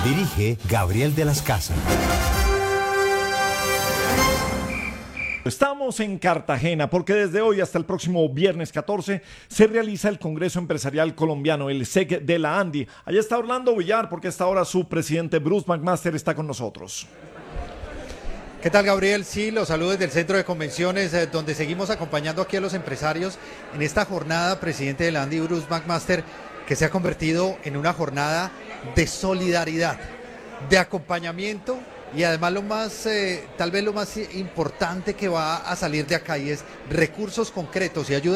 Dirige Gabriel de las Casas. Estamos en Cartagena porque desde hoy hasta el próximo viernes 14 se realiza el Congreso Empresarial Colombiano, el SEC de la ANDI. Allá está Orlando Villar porque a esta hora su presidente Bruce McMaster está con nosotros. ¿Qué tal, Gabriel? Sí, los saludos del Centro de Convenciones, donde seguimos acompañando aquí a los empresarios en esta jornada, presidente de la ANDI, Bruce McMaster, que se ha convertido en una jornada de solidaridad, de acompañamiento. Y además tal vez lo más importante que va a salir de acá y es recursos concretos y ayuda